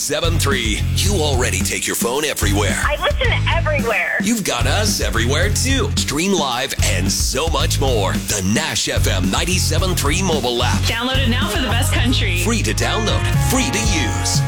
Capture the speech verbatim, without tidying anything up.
ninety-seven point three. You already take your phone everywhere. I listen everywhere. You've got us everywhere too. Stream live and so much more. The Nash F M ninety-seven point three mobile app. Download it now for the best country. Free to download, free to use.